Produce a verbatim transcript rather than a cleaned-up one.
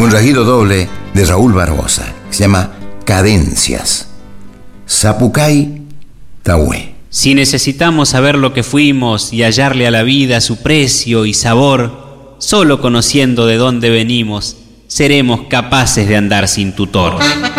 un rasguido doble de Raúl Barbosa, que se llama Cadencias. Zapucay Tahué. Si necesitamos saber lo que fuimos y hallarle a la vida su precio y sabor, solo conociendo de dónde venimos, seremos capaces de andar sin tutor.